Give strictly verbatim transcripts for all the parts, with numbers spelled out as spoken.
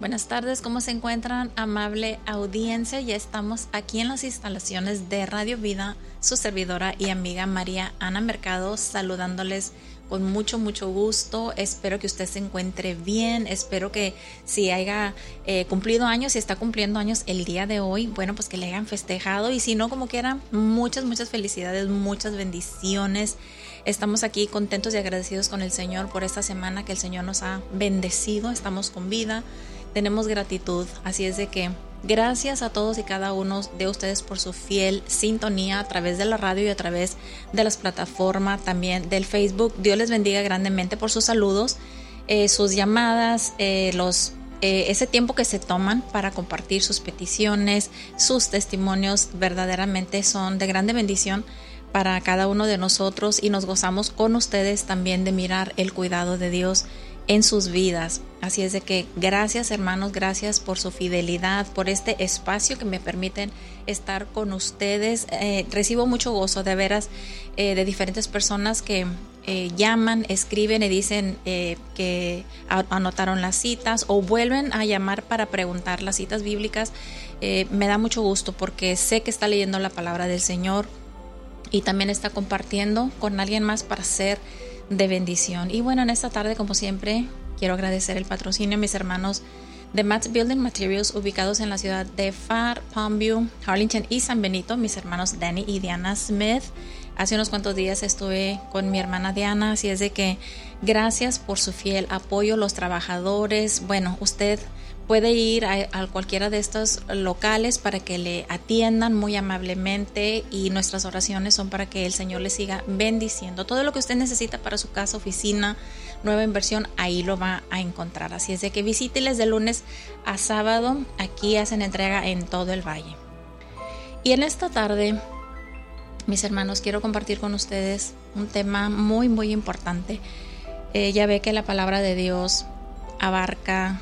Buenas tardes, ¿cómo se encuentran, amable audiencia? Ya estamos aquí en las instalaciones de Radio Vida, su servidora y amiga María Ana Mercado, saludándoles con mucho, mucho gusto. Espero que usted se encuentre bien, espero que si haya eh, cumplido años, si está cumpliendo años el día de hoy, bueno, pues que le hayan festejado, y si no, como quiera, muchas, muchas felicidades, muchas bendiciones. Estamos aquí contentos y agradecidos con el Señor por esta semana que el Señor nos ha bendecido, estamos con vida. Tenemos gratitud, así es de que gracias a todos y cada uno de ustedes por su fiel sintonía a través de la radio y a través de las plataformas también del Facebook. Dios les bendiga grandemente por sus saludos, eh, sus llamadas, eh, los, eh, ese tiempo que se toman para compartir sus peticiones, sus testimonios verdaderamente son de grande bendición para cada uno de nosotros, y nos gozamos con ustedes también de mirar el cuidado de Dios en sus vidas. Así es de que gracias, hermanos, gracias por su fidelidad, por este espacio que me permiten estar con ustedes. Eh, recibo mucho gozo de veras eh, de diferentes personas que eh, llaman, escriben y dicen eh, que a- anotaron las citas o vuelven a llamar para preguntar las citas bíblicas. Eh, me da mucho gusto porque sé que está leyendo la palabra del Señor y también está compartiendo con alguien más para ser de bendición. Y bueno, en esta tarde, como siempre, quiero agradecer el patrocinio a mis hermanos de Matt's Building Materials, ubicados en la ciudad de Pharr, Palmview, Harlingen y San Benito, mis hermanos Danny y Diana Smith. Hace unos cuantos días estuve con mi hermana Diana, así es de que gracias por su fiel apoyo, los trabajadores. Bueno, usted puede ir a, a cualquiera de estos locales para que le atiendan muy amablemente, y nuestras oraciones son para que el Señor le siga bendiciendo. Todo lo que usted necesita para su casa, oficina, nueva inversión, ahí lo va a encontrar. Así es de que visíteles de lunes a sábado. Aquí hacen entrega en todo el valle. Y en esta tarde, mis hermanos, quiero compartir con ustedes un tema muy, muy importante. Eh, ya ve que la palabra de Dios abarca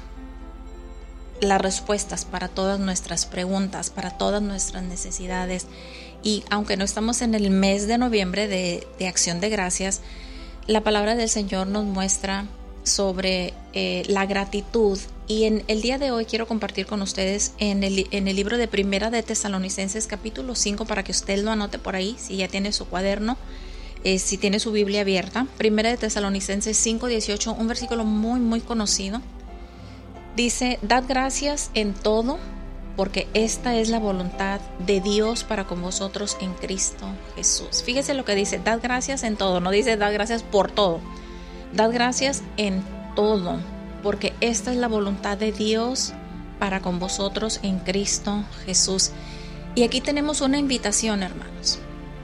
las respuestas para todas nuestras preguntas, para todas nuestras necesidades. Y aunque no estamos en el mes de noviembre de, de Acción de Gracias, la palabra del Señor nos muestra sobre eh, la gratitud. Y en el día de hoy quiero compartir con ustedes en el, en el libro de Primera de Tesalonicenses capítulo cinco, para que usted lo anote por ahí, si ya tiene su cuaderno, eh, si tiene su Biblia abierta. Primera de Tesalonicenses cinco dieciocho, un versículo muy, muy conocido. Dice: dad gracias en todo, porque esta es la voluntad de Dios para con vosotros en Cristo Jesús. Fíjese lo que dice: dad gracias en todo, no dice dad gracias por todo. Dad gracias en todo, porque esta es la voluntad de Dios para con vosotros en Cristo Jesús. Y aquí tenemos una invitación, hermanos.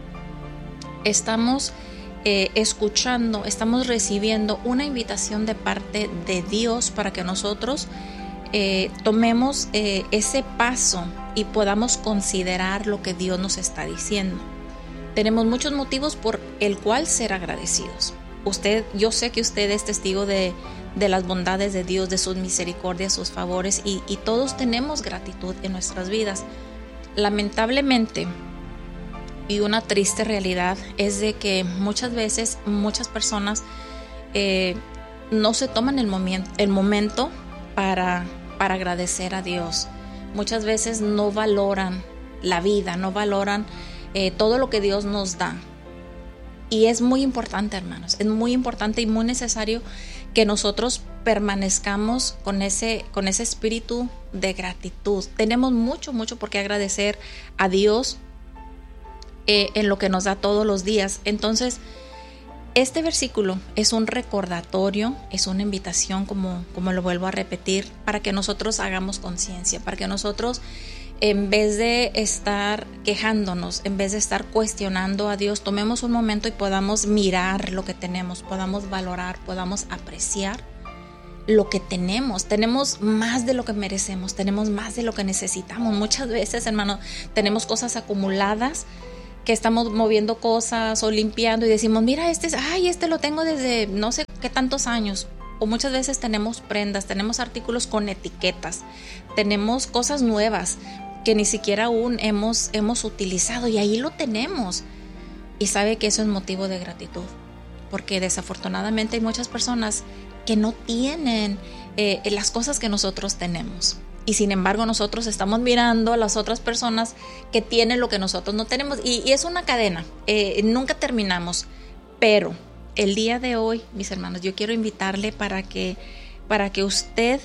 Estamos Eh, escuchando, estamos recibiendo una invitación de parte de Dios para que nosotros eh, tomemos eh, ese paso y podamos considerar lo que Dios nos está diciendo. Tenemos muchos motivos por el cual ser agradecidos. Usted, yo sé que usted es testigo de, de las bondades de Dios, de sus misericordias, sus favores, y, y todos tenemos gratitud en nuestras vidas. Lamentablemente, y una triste realidad es de que muchas veces muchas personas eh, no se toman el, momen- el momento para, para agradecer a Dios. Muchas veces no valoran la vida, no valoran eh, todo lo que Dios nos da. Y es muy importante, hermanos, es muy importante y muy necesario que nosotros permanezcamos con ese, con ese espíritu de gratitud. Tenemos mucho, mucho por qué agradecer a Dios Eh, en lo que nos da todos los días. Entonces, este versículo es un recordatorio, es una invitación, como, como lo vuelvo a repetir, para que nosotros hagamos conciencia, para que nosotros, en vez de estar quejándonos, en vez de estar cuestionando a Dios, tomemos un momento y podamos mirar lo que tenemos, podamos valorar, podamos apreciar lo que tenemos. Tenemos más de lo que merecemos, tenemos más de lo que necesitamos. Muchas veces, hermano, tenemos cosas acumuladas, que estamos moviendo cosas o limpiando y decimos: mira, este, ay, este lo tengo desde no sé qué tantos años. O muchas veces tenemos prendas, tenemos artículos con etiquetas, tenemos cosas nuevas que ni siquiera aún hemos, hemos utilizado, y ahí lo tenemos. Y sabe que eso es motivo de gratitud, porque desafortunadamente hay muchas personas que no tienen eh, las cosas que nosotros tenemos. Y sin embargo nosotros estamos mirando a las otras personas que tienen lo que nosotros no tenemos. Y, y es una cadena, eh, nunca terminamos. Pero el día de hoy, mis hermanos, yo quiero invitarle para que, para que usted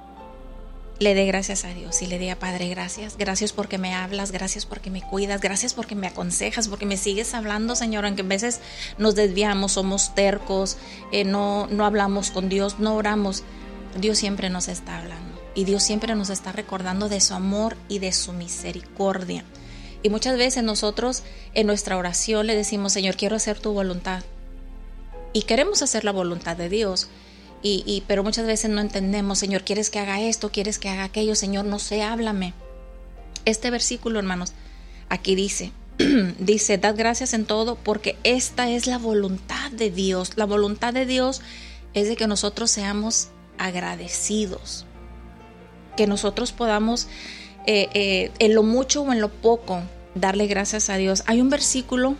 le dé gracias a Dios y le diga: Padre, gracias, gracias porque me hablas, gracias porque me cuidas, gracias porque me aconsejas, porque me sigues hablando, Señor, aunque a veces nos desviamos, somos tercos, eh, no, no hablamos con Dios, no oramos. Dios siempre nos está hablando y Dios siempre nos está recordando de su amor y de su misericordia. Y muchas veces nosotros en nuestra oración le decimos: Señor, quiero hacer tu voluntad. Y queremos hacer la voluntad de Dios. Y, y, pero muchas veces no entendemos: Señor, ¿quieres que haga esto? ¿Quieres que haga aquello? Señor, no sé, háblame. Este versículo, hermanos, aquí dice, dice, dad gracias en todo porque esta es la voluntad de Dios. La voluntad de Dios es de que nosotros seamos agradecidos, que nosotros podamos eh, eh, en lo mucho o en lo poco darle gracias a Dios. Hay un versículo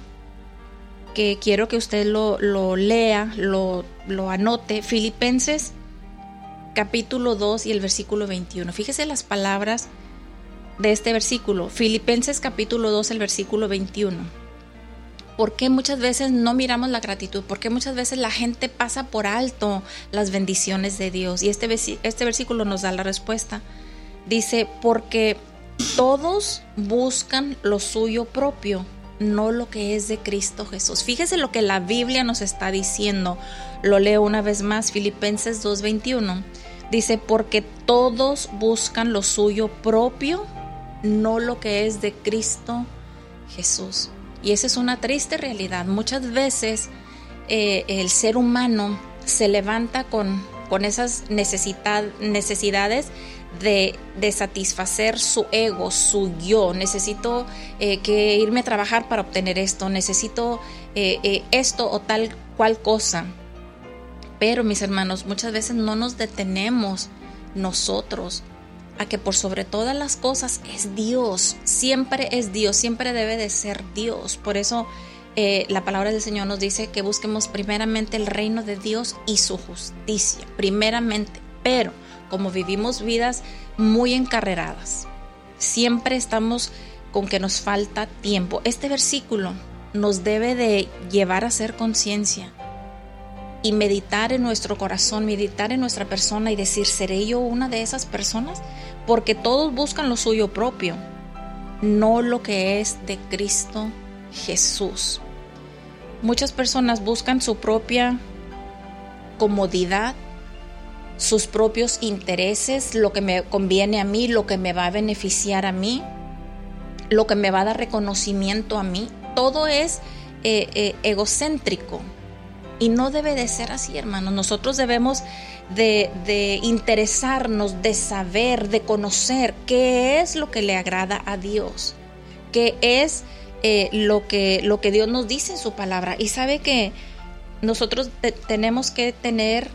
que quiero que usted lo, lo lea, lo, lo anote, Filipenses capítulo dos y el versículo veintiuno. Fíjese las palabras de este versículo, Filipenses capítulo dos, el versículo veintiuno. ¿Por qué muchas veces no miramos la gratitud? ¿Por qué muchas veces la gente pasa por alto las bendiciones de Dios? Y este, este versículo nos da la respuesta. Dice, porque todos buscan lo suyo propio, no lo que es de Cristo Jesús. Fíjese lo que la Biblia nos está diciendo. Lo leo una vez más, Filipenses dos veintiuno. Dice, porque todos buscan lo suyo propio, no lo que es de Cristo Jesús. Y esa es una triste realidad. Muchas veces eh, el ser humano se levanta con, con esas necesidad, necesidades de, de satisfacer su ego, su yo. Necesito eh, que irme a trabajar para obtener esto, necesito eh, eh, esto o tal cual cosa. Pero, mis hermanos, muchas veces no nos detenemos nosotros a que por sobre todas las cosas es Dios, siempre es Dios, siempre debe de ser Dios. Por eso eh, la palabra del Señor nos dice que busquemos primeramente el reino de Dios y su justicia, primeramente. Pero como vivimos vidas muy encarreradas, siempre estamos con que nos falta tiempo. Este versículo nos debe de llevar a hacer conciencia y meditar en nuestro corazón, meditar en nuestra persona y decir, ¿seré yo una de esas personas? Porque todos buscan lo suyo propio, no lo que es de Cristo Jesús. Muchas personas buscan su propia comodidad, sus propios intereses, lo que me conviene a mí, lo que me va a beneficiar a mí, lo que me va a dar reconocimiento a mí. Todo es eh, eh, egocéntrico. Y no debe de ser así, hermanos. Nosotros debemos de, de interesarnos, de saber, de conocer qué es lo que le agrada a Dios, qué es eh, lo que, lo que Dios nos dice en su palabra. Y sabe que nosotros te, tenemos que tener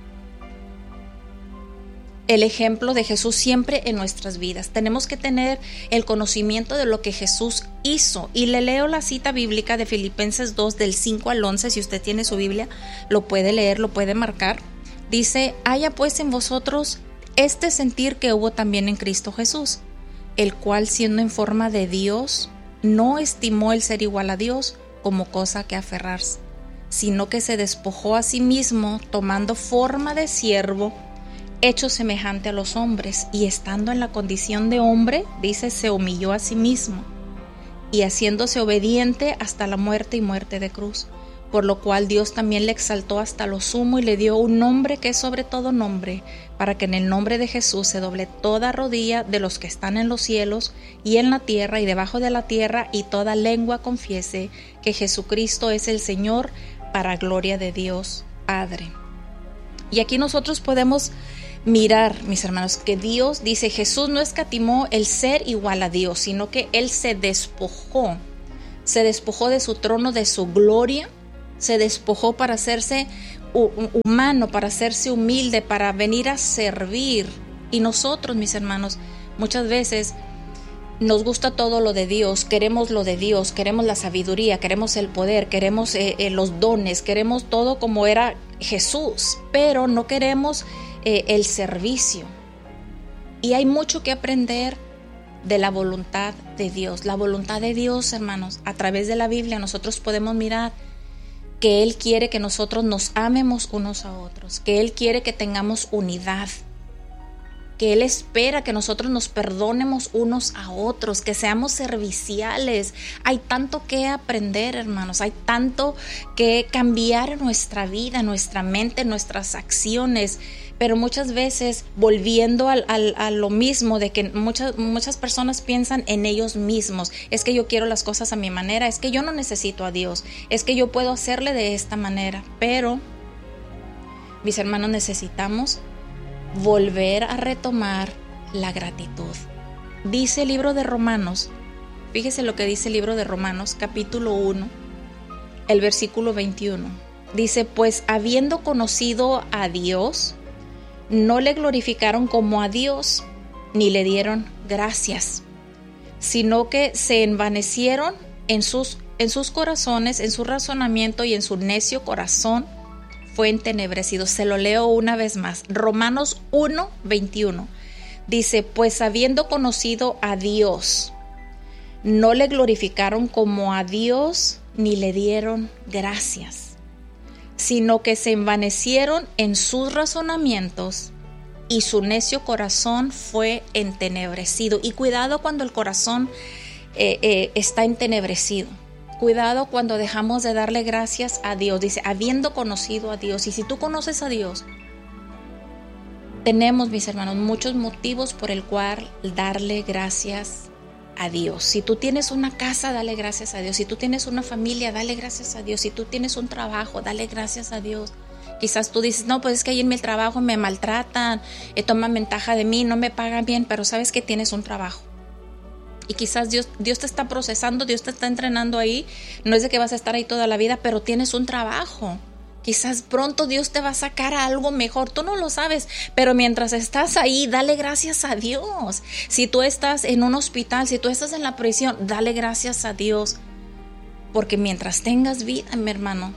el ejemplo de Jesús siempre en nuestras vidas. Tenemos que tener el conocimiento de lo que Jesús hizo. Y le leo la cita bíblica de Filipenses dos del cinco al once. Si usted tiene su Biblia, lo puede leer, lo puede marcar. Dice, haya pues en vosotros este sentir que hubo también en Cristo Jesús, el cual siendo en forma de Dios, no estimó el ser igual a Dios como cosa que aferrarse, sino que se despojó a sí mismo, tomando forma de siervo, hecho semejante a los hombres, y estando en la condición de hombre, dice, se humilló a sí mismo, y haciéndose obediente hasta la muerte y muerte de cruz, por lo cual Dios también le exaltó hasta lo sumo y le dio un nombre que es sobre todo nombre, para que en el nombre de Jesús se doble toda rodilla de los que están en los cielos y en la tierra y debajo de la tierra, y toda lengua confiese que Jesucristo es el Señor, para gloria de Dios Padre. Y aquí nosotros podemos mirar, mis hermanos, que Dios dice, Jesús no escatimó el ser igual a Dios, sino que Él se despojó, se despojó de su trono, de su gloria, se despojó para hacerse humano, para hacerse humilde, para venir a servir. Y nosotros, mis hermanos, muchas veces nos gusta todo lo de Dios, queremos lo de Dios, queremos la sabiduría, queremos el poder, queremos eh, eh, los dones, queremos todo como era Jesús, pero no queremos eh, el servicio. Y hay mucho que aprender de la voluntad de Dios. La voluntad de Dios, hermanos, a través de la Biblia nosotros podemos mirar que Él quiere que nosotros nos amemos unos a otros, que Él quiere que tengamos unidad, que Él espera que nosotros nos perdonemos unos a otros, que seamos serviciales. Hay tanto que aprender, hermanos, hay tanto que cambiar en nuestra vida, en nuestra mente, en nuestras acciones, pero muchas veces volviendo al, al, a lo mismo de que muchas, muchas personas piensan en ellos mismos. Es que yo quiero las cosas a mi manera, es que yo no necesito a Dios, es que yo puedo hacerle de esta manera, pero mis hermanos, necesitamos volver a retomar la gratitud. Dice el libro de Romanos, fíjese lo que dice el libro de Romanos, capítulo uno, el versículo veintiuno. Dice, pues habiendo conocido a Dios, no le glorificaron como a Dios, ni le dieron gracias, sino que se envanecieron en sus, en sus corazones, en su razonamiento, y en su necio corazón fue entenebrecido. Se lo leo una vez más. Romanos uno, veintiuno. Dice, pues habiendo conocido a Dios, no le glorificaron como a Dios, ni le dieron gracias, sino que se envanecieron en sus razonamientos, y su necio corazón fue entenebrecido. Y cuidado cuando el corazón eh, eh, está entenebrecido. Cuidado cuando dejamos de darle gracias a Dios. Dice, habiendo conocido a Dios. Y si tú conoces a Dios, tenemos, mis hermanos, muchos motivos por el cual darle gracias a Dios. Si tú tienes una casa, dale gracias a Dios. Si tú tienes una familia, dale gracias a Dios. Si tú tienes un trabajo, dale gracias a Dios. Quizás tú dices, no, pues es que ahí en mi trabajo me maltratan, eh, toman ventaja de mí, no me pagan bien, pero sabes que tienes un trabajo. Y quizás Dios, Dios te está procesando, Dios te está entrenando ahí. No es de que vas a estar ahí toda la vida, pero tienes un trabajo. Quizás pronto Dios te va a sacar a algo mejor. Tú no lo sabes, pero mientras estás ahí, dale gracias a Dios. Si tú estás en un hospital, si tú estás en la prisión, dale gracias a Dios. Porque mientras tengas vida, mi hermano,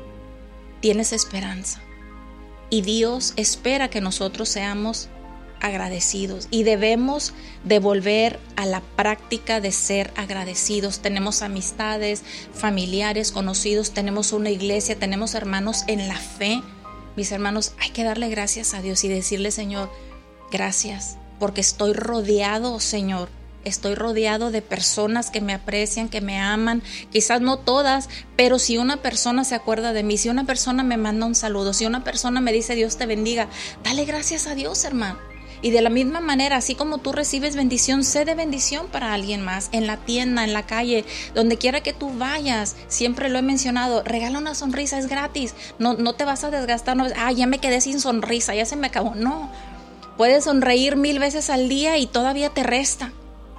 tienes esperanza. Y Dios espera que nosotros seamos agradecidos, y debemos de volver a la práctica de ser agradecidos. Tenemos amistades, familiares, conocidos, tenemos una iglesia, tenemos hermanos en la fe. Mis hermanos, hay que darle gracias a Dios y decirle, Señor, gracias, porque estoy rodeado, Señor, estoy rodeado de personas que me aprecian, que me aman, quizás no todas, pero si una persona se acuerda de mí, si una persona me manda un saludo, si una persona me dice Dios te bendiga, dale gracias a Dios, hermano. Y de la misma manera, así como tú recibes bendición, sé de bendición para alguien más, en la tienda, en la calle, donde quiera que tú vayas. Siempre lo he mencionado, regala una sonrisa, es gratis, no, no te vas a desgastar, no, ah, ya me quedé sin sonrisa, ya se me acabó. No, puedes sonreír mil veces al día y todavía te resta.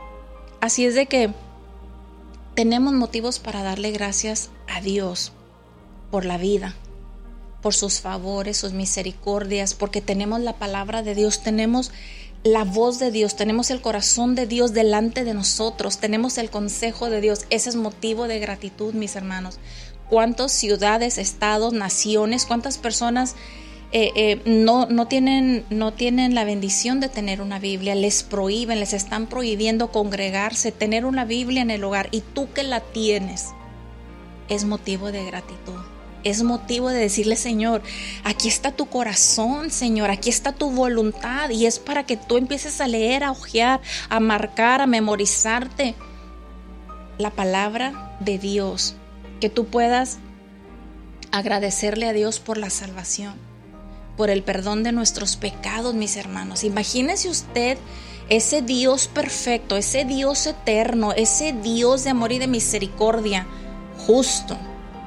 Así es de que tenemos motivos para darle gracias a Dios por la vida, por sus favores, sus misericordias, porque tenemos la palabra de Dios, tenemos la voz de Dios, tenemos el corazón de Dios delante de nosotros, tenemos el consejo de Dios. Ese es motivo de gratitud, mis hermanos. ¿Cuántas ciudades, estados, naciones, cuántas personas eh, eh, no, no, tienen, no tienen la bendición de tener una Biblia? Les prohíben, les están prohibiendo congregarse, tener una Biblia en el hogar, y tú que la tienes, es motivo de gratitud. Es motivo de decirle, Señor, aquí está tu corazón, Señor, aquí está tu voluntad, y es para que tú empieces a leer, a hojear, a marcar, a memorizarte la palabra de Dios, que tú puedas agradecerle a Dios por la salvación, por el perdón de nuestros pecados, mis hermanos. Imagínese usted ese Dios perfecto, ese Dios eterno, ese Dios de amor y de misericordia, justo,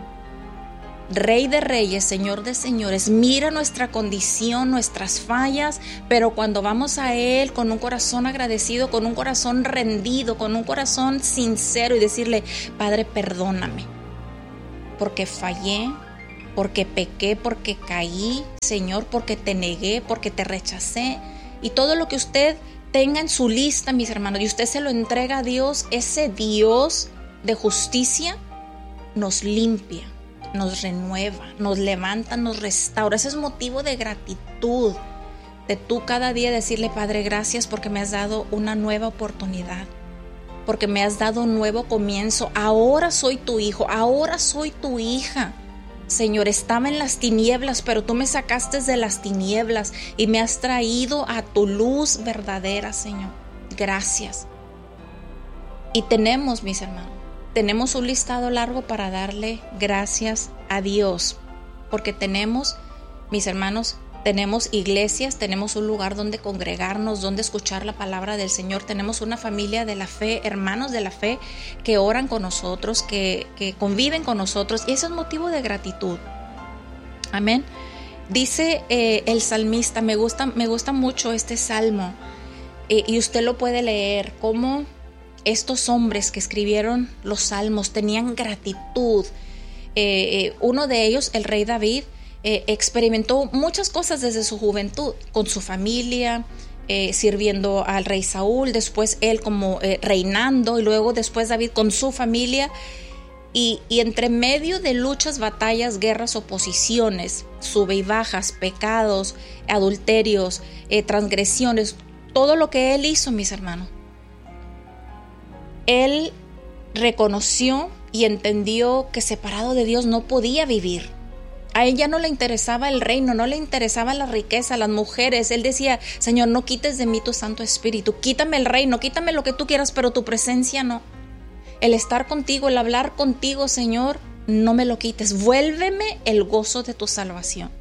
Rey de reyes, Señor de señores, mira nuestra condición, nuestras fallas, pero cuando vamos a Él con un corazón agradecido, con un corazón rendido, con un corazón sincero, y decirle, Padre, perdóname, porque fallé, porque pequé, porque caí, Señor, porque te negué, porque te rechacé, y todo lo que usted tenga en su lista, mis hermanos, y usted se lo entrega a Dios, ese Dios de justicia nos limpia. nos renueva, nos levanta, nos restaura. Ese es motivo de gratitud, de tú cada día decirle: Padre, gracias porque me has dado una nueva oportunidad, porque me has dado un nuevo comienzo. Ahora soy tu hijo, ahora soy tu hija. Señor, estaba en las tinieblas, pero tú me sacaste de las tinieblas y me has traído a tu luz verdadera, Señor. Gracias. Y tenemos, mis hermanos, tenemos un listado largo para darle gracias a Dios, porque tenemos, mis hermanos, tenemos iglesias, tenemos un lugar donde congregarnos, donde escuchar la palabra del Señor. Tenemos una familia de la fe, hermanos de la fe, que oran con nosotros, que, que conviven con nosotros. Y eso es motivo de gratitud. Amén. Dice eh, el salmista, me gusta, me gusta mucho este salmo. Eh, y usted lo puede leer, cómo estos hombres que escribieron los salmos tenían gratitud. Eh, eh, uno de ellos, el rey David, Eh, experimentó muchas cosas desde su juventud, con su familia, eh, sirviendo al rey Saúl, después él como eh, reinando, y luego después David con su familia, y, y entre medio de luchas, batallas, guerras, oposiciones, sube y bajas, pecados, adulterios, eh, transgresiones, todo lo que él hizo, mis hermanos, él reconoció y entendió que separado de Dios no podía vivir. A él ya no le interesaba el reino, no le interesaba la riqueza, las mujeres. Él decía: Señor, no quites de mí tu Santo Espíritu, quítame el reino, quítame lo que tú quieras, pero tu presencia no. El estar contigo, el hablar contigo, Señor, no me lo quites. Vuélveme el gozo de tu salvación.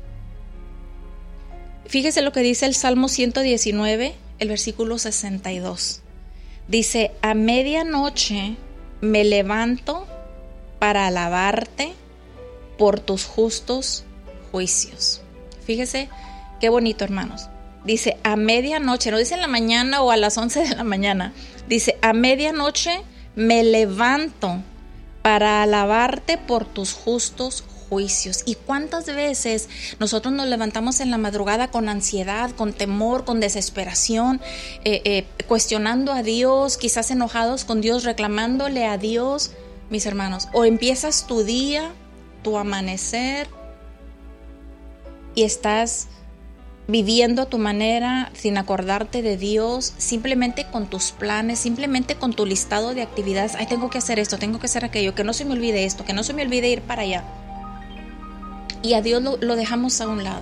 Fíjese lo que dice el Salmo ciento diecinueve, el versículo sesenta y dos. Dice: a medianoche me levanto para alabarte por tus justos juicios. Fíjese qué bonito, hermanos. Dice a medianoche, no dice en la mañana o a las once de la mañana. Dice: a medianoche me levanto para alabarte por tus justos juicios. ¿Y cuántas veces nosotros nos levantamos en la madrugada con ansiedad, con temor, con desesperación, eh, eh, cuestionando a Dios, quizás enojados con Dios, reclamándole a Dios, mis hermanos? O empiezas tu día, tu amanecer, y estás viviendo a tu manera sin acordarte de Dios, simplemente con tus planes, simplemente con tu listado de actividades. Ay, tengo que hacer esto, tengo que hacer aquello, que no se me olvide esto, que no se me olvide ir para allá. Y a Dios lo, lo dejamos a un lado.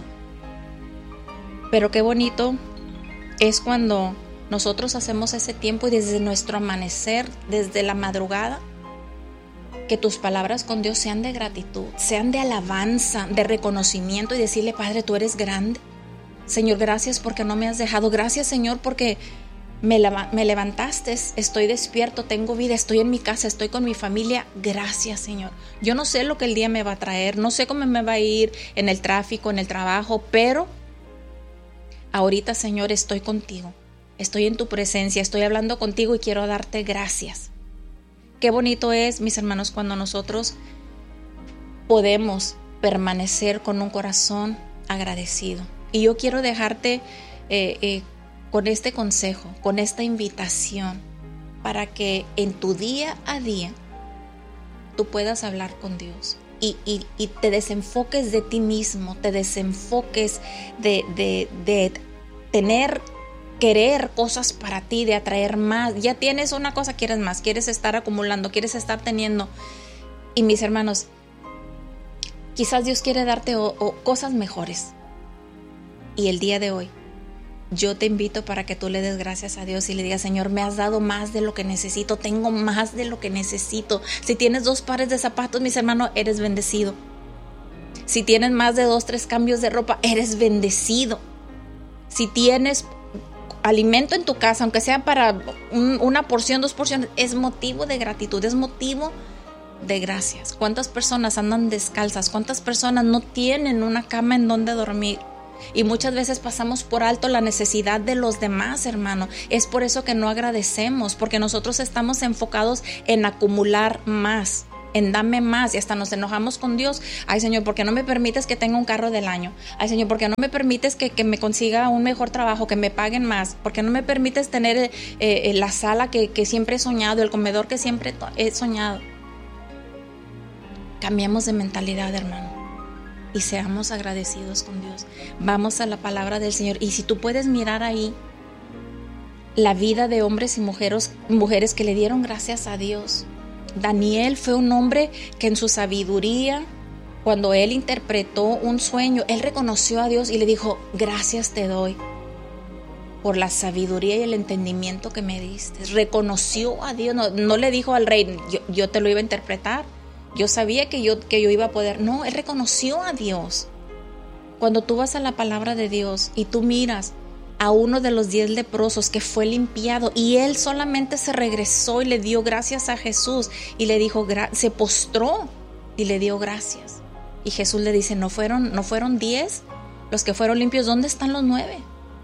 Pero qué bonito es cuando nosotros hacemos ese tiempo y desde nuestro amanecer, desde la madrugada, que tus palabras con Dios sean de gratitud, sean de alabanza, de reconocimiento, y decirle: Padre, tú eres grande. Señor, gracias porque no me has dejado. Gracias, Señor, porque me, me levantaste, estoy despierto, tengo vida, estoy en mi casa, estoy con mi familia. Gracias, Señor. Yo no sé lo que el día me va a traer, no sé cómo me va a ir en el tráfico, en el trabajo, pero ahorita, Señor, estoy contigo. Estoy en tu presencia, estoy hablando contigo y quiero darte gracias. Qué bonito es, mis hermanos, cuando nosotros podemos permanecer con un corazón agradecido. Y yo quiero dejarte eh, eh, con este consejo, con esta invitación, para que en tu día a día tú puedas hablar con Dios y, y, y te desenfoques de ti mismo, te desenfoques de, de, de tener querer cosas para ti, de atraer más. Ya tienes una cosa, quieres más, quieres estar acumulando, quieres estar teniendo. Y mis hermanos, quizás Dios quiere darte o, o cosas mejores. Y el día de hoy yo te invito para que tú le des gracias a Dios y le digas: Señor, me has dado más de lo que necesito, tengo más de lo que necesito. Si tienes dos pares de zapatos, mis hermanos, eres bendecido. Si tienes más de dos, tres cambios de ropa, eres bendecido. Si tienes alimento en tu casa, aunque sea para un, una porción, dos porciones, es motivo de gratitud, es motivo de gracias. ¿Cuántas personas andan descalzas? ¿Cuántas personas no tienen una cama en donde dormir? Y muchas veces pasamos por alto la necesidad de los demás, hermano. Es por eso que no agradecemos, porque nosotros estamos enfocados en acumular más, en dame más, y hasta nos enojamos con Dios. Ay, Señor, ¿por qué no me permites que tenga un carro del año? Ay, Señor, ¿por qué no me permites que, que me consiga un mejor trabajo, que me paguen más? ¿Por qué no me permites tener eh, eh, la sala que, que siempre he soñado, el comedor que siempre he soñado? Cambiemos de mentalidad, hermano, y seamos agradecidos con Dios. Vamos a la palabra del Señor, y si tú puedes mirar ahí la vida de hombres y mujeres, mujeres que le dieron gracias a Dios. Daniel fue un hombre que en su sabiduría, cuando él interpretó un sueño, él reconoció a Dios y le dijo: gracias te doy por la sabiduría y el entendimiento que me diste. Reconoció a Dios, no, no le dijo al rey: yo, yo te lo iba a interpretar, yo sabía que yo, que yo iba a poder. No, él reconoció a Dios. Cuando tú vas a la palabra de Dios y tú miras a uno de los diez leprosos que fue limpiado, y él solamente se regresó y le dio gracias a Jesús y le dijo, se postró y le dio gracias. Y Jesús le dice: no fueron, no fueron diez los que fueron limpios, ¿dónde están los nueve?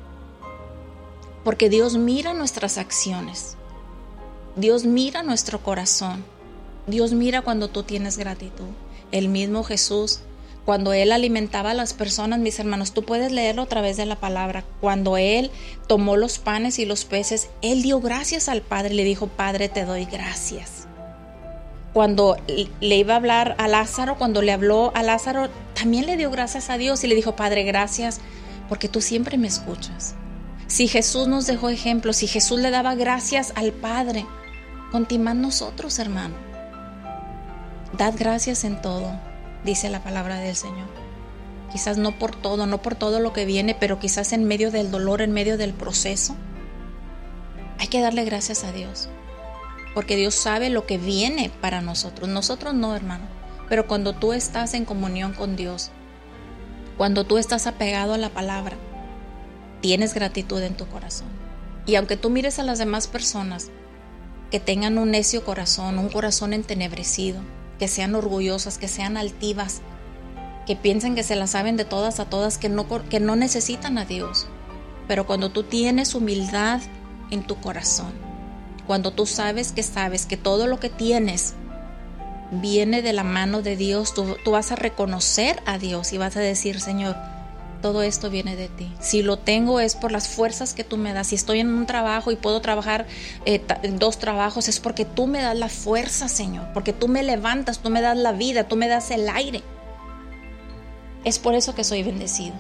Porque Dios mira nuestras acciones, Dios mira nuestro corazón, Dios mira cuando tú tienes gratitud. El mismo Jesús, cuando Él alimentaba a las personas, mis hermanos, tú puedes leerlo a través de la palabra. Cuando Él tomó los panes y los peces, Él dio gracias al Padre y le dijo: Padre, te doy gracias. Cuando le iba a hablar a Lázaro, cuando le habló a Lázaro, también le dio gracias a Dios y le dijo: Padre, gracias porque tú siempre me escuchas. Si Jesús nos dejó ejemplos, si Jesús le daba gracias al Padre, continuad nosotros, hermano. Dad gracias en todo, dice la palabra del Señor. Quizás no por todo, no por todo lo que viene, pero quizás en medio del dolor, en medio del proceso, hay que darle gracias a Dios, porque Dios sabe lo que viene para nosotros. Nosotros no, hermano, pero cuando tú estás en comunión con Dios, cuando tú estás apegado a la palabra, tienes gratitud en tu corazón. Y aunque tú mires a las demás personas que tengan un necio corazón, un corazón entenebrecido, que sean orgullosas, que sean altivas, que piensen que se las saben de todas a todas, que no, que no necesitan a Dios. Pero cuando tú tienes humildad en tu corazón, cuando tú sabes que sabes que todo lo que tienes viene de la mano de Dios, tú, tú vas a reconocer a Dios y vas a decir: Señor, todo esto viene de ti. Si lo tengo es por las fuerzas que tú me das. Si estoy en un trabajo y puedo trabajar eh, en dos trabajos, es porque tú me das la fuerza, Señor, porque tú me levantas, tú me das la vida, tú me das el aire. Es por eso que soy bendecido.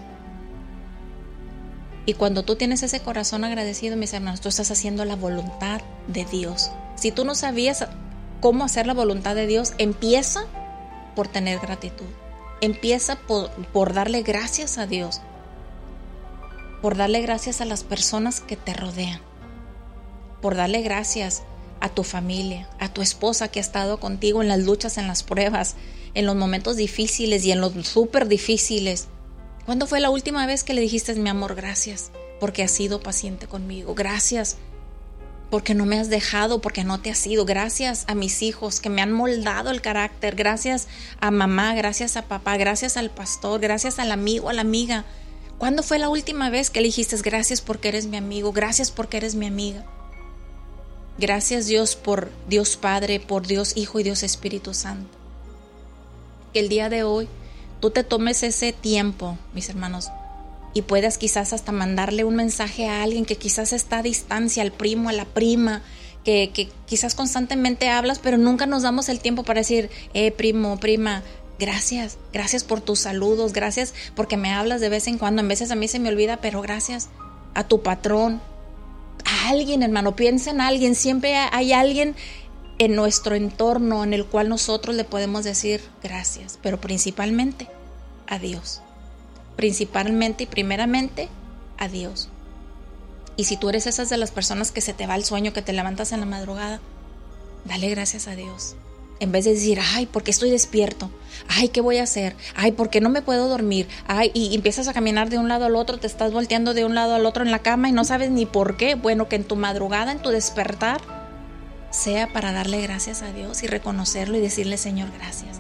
Y cuando tú tienes ese corazón agradecido, mis hermanos, tú estás haciendo la voluntad de Dios. Si tú no sabías cómo hacer la voluntad de Dios, empieza por tener gratitud. Empieza por, por darle gracias a Dios, por darle gracias a las personas que te rodean, por darle gracias a tu familia, a tu esposa que ha estado contigo en las luchas, en las pruebas, en los momentos difíciles y en los súper difíciles. ¿Cuándo fue la última vez que le dijiste: mi amor, gracias porque has sido paciente conmigo? Gracias porque no me has dejado, porque no te has ido. Gracias a mis hijos que me han moldado el carácter. Gracias a mamá, gracias a papá, gracias al pastor, gracias al amigo, a la amiga. ¿Cuándo fue la última vez que le dijiste: gracias porque eres mi amigo, gracias porque eres mi amiga? Gracias, Dios, por Dios Padre, por Dios Hijo y Dios Espíritu Santo. Que el día de hoy tú te tomes ese tiempo, mis hermanos, y puedas quizás hasta mandarle un mensaje a alguien que quizás está a distancia, al primo, a la prima, que, que quizás constantemente hablas, pero nunca nos damos el tiempo para decir: eh, primo, prima, gracias, gracias por tus saludos, gracias porque me hablas de vez en cuando. En veces a mí se me olvida, pero gracias. A tu patrón, a alguien, hermano, piensa en alguien. Siempre hay alguien en nuestro entorno en el cual nosotros le podemos decir gracias, pero principalmente a Dios. Principalmente y primeramente a Dios. Y si tú eres esas de las personas que se te va el sueño, que te levantas en la madrugada, dale gracias a Dios. En vez de decir: ay, ¿por qué estoy despierto? Ay, ¿qué voy a hacer? Ay, ¿por qué no me puedo dormir? Ay, y empiezas a caminar de un lado al otro, te estás volteando de un lado al otro en la cama y no sabes ni por qué. Bueno, que en tu madrugada, en tu despertar, sea para darle gracias a Dios y reconocerlo y decirle: Señor, gracias.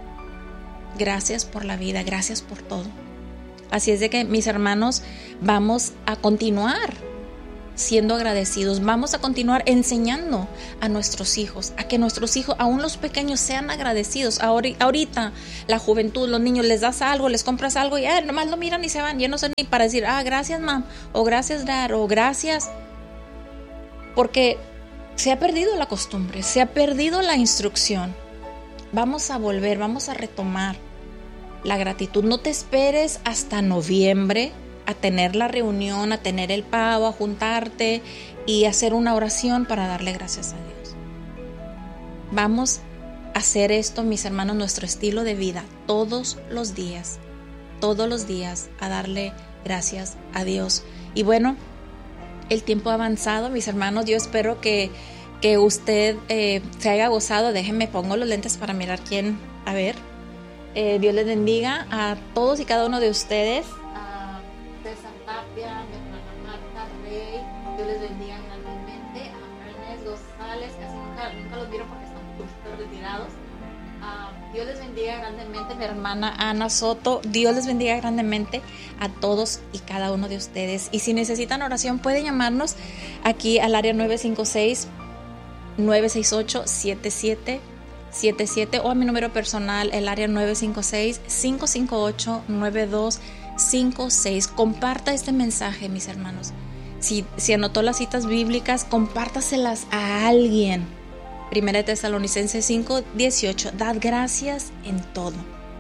Gracias por la vida, gracias por todo. Así es de que, mis hermanos, vamos a continuar siendo agradecidos. Vamos a continuar enseñando a nuestros hijos, a que nuestros hijos, aún los pequeños, sean agradecidos. Ahorita, la juventud, los niños, les das algo, les compras algo y eh, nomás lo miran y se van. Ya no sé ni para decir: ah, gracias, mam, o gracias, dad, o gracias. Porque se ha perdido la costumbre, se ha perdido la instrucción. vamos a volver, vamos a retomar la gratitud. No te esperes hasta noviembre a tener la reunión, a tener el pavo, a juntarte y hacer una oración para darle gracias a Dios. Vamos a hacer esto, mis hermanos, nuestro estilo de vida, todos los días, todos los días, a darle gracias a Dios. Y bueno, el tiempo ha avanzado, mis hermanos. Yo espero que, que usted eh, se haya gozado. Déjenme, pongo los lentes para mirar quién. A ver, eh, Dios les bendiga a todos y cada uno de ustedes. A César Tapia, mi hermana Marta Rey, Dios les bendiga grandemente. A Ernest González, casi nunca, nunca los miro porque están un retirados. Uh, Dios les bendiga grandemente, mi hermana Ana Soto. Dios les bendiga grandemente a todos y cada uno de ustedes. Y si necesitan oración, pueden llamarnos aquí al área nueve cinco seis, nueve seis ocho, siete siete siete siete o a mi número personal, el área nueve cinco seis, cinco cinco ocho, nueve dos cinco seis. Comparta este mensaje, mis hermanos. Si, si anotó las citas bíblicas, compártaselas a alguien. Primera de Tesalonicenses cinco dieciocho, dad gracias en todo,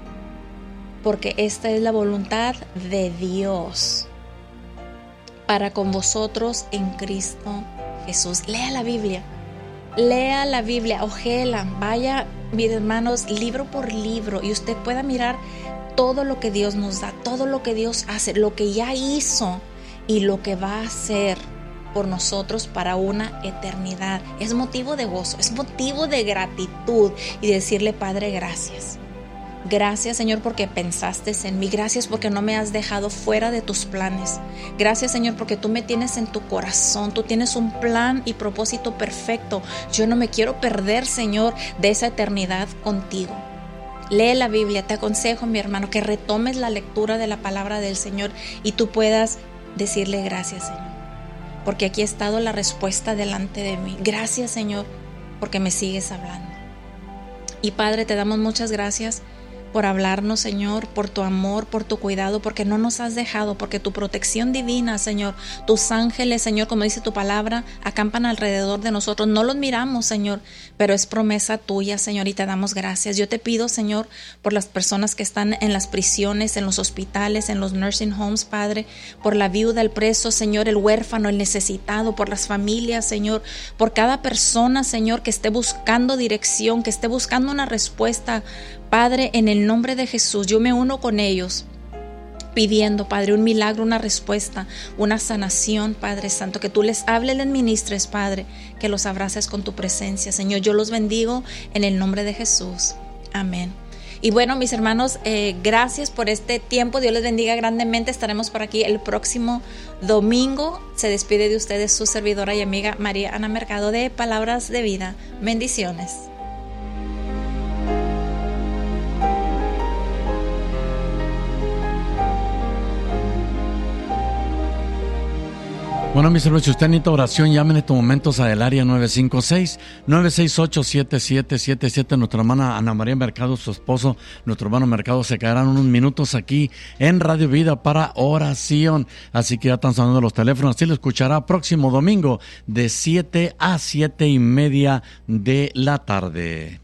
porque esta es la voluntad de Dios para con vosotros en Cristo Jesús. Lea la Biblia, lea la Biblia, ojéela, vaya, mis hermanos, libro por libro, y usted pueda mirar todo lo que Dios nos da, todo lo que Dios hace, lo que ya hizo y lo que va a hacer por nosotros para una eternidad. Es motivo de gozo, es motivo de gratitud y decirle: Padre, gracias. Gracias, Señor, porque pensaste en mí. Gracias porque no me has dejado fuera de tus planes. Gracias, Señor, porque tú me tienes en tu corazón. Tú tienes un plan y propósito perfecto. Yo no me quiero perder, Señor, de esa eternidad contigo. Lee la Biblia. Te aconsejo, mi hermano, que retomes la lectura de la palabra del Señor y tú puedas decirle: gracias, Señor, porque aquí ha estado la respuesta delante de mí. Gracias, Señor, porque me sigues hablando. Y Padre, te damos muchas gracias por hablarnos, Señor, por tu amor, por tu cuidado, porque no nos has dejado, porque tu protección divina, Señor, tus ángeles, Señor, como dice tu palabra, acampan alrededor de nosotros. No los miramos, Señor, pero es promesa tuya, Señor, y te damos gracias. Yo te pido, Señor, por las personas que están en las prisiones, en los hospitales, en los nursing homes, Padre, por la viuda, el preso, Señor, el huérfano, el necesitado, por las familias, Señor, por cada persona, Señor, que esté buscando dirección, que esté buscando una respuesta, Padre, en el nombre de Jesús, yo me uno con ellos pidiendo, Padre, un milagro, una respuesta, una sanación, Padre Santo, que tú les hables, les ministres, Padre, que los abraces con tu presencia, Señor. Yo los bendigo en el nombre de Jesús. Amén. Y bueno, mis hermanos, eh, gracias por este tiempo. Dios les bendiga grandemente. Estaremos por aquí el próximo domingo. Se despide de ustedes su servidora y amiga María Ana Mercado de Palabras de Vida. Bendiciones. Bueno, mis hermanos, si usted necesita oración, llamen en estos momentos al área nueve cinco seis, nueve seis ocho, siete siete siete siete. Nuestra hermana Ana María Mercado, su esposo, nuestro hermano Mercado, se quedarán unos minutos aquí en Radio Vida para oración. Así que ya están sonando los teléfonos. Así lo escuchará próximo domingo de siete a siete y media de la tarde.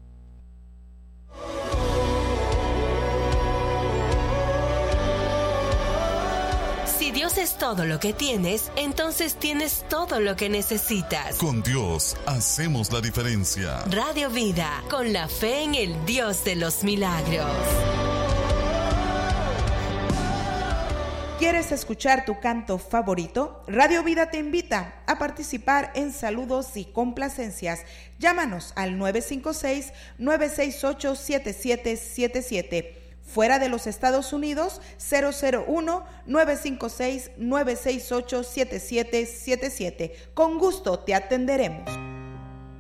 Dios es todo lo que tienes, entonces tienes todo lo que necesitas. Con Dios hacemos la diferencia. Radio Vida, con la fe en el Dios de los milagros. ¿Quieres escuchar tu canto favorito? Radio Vida te invita a participar en saludos y complacencias. Llámanos al nueve cinco seis, nueve seis ocho, siete siete siete siete. Fuera de los Estados Unidos, cero cero uno, nueve cinco seis, nueve seis ocho, siete siete siete siete. Con gusto te atenderemos.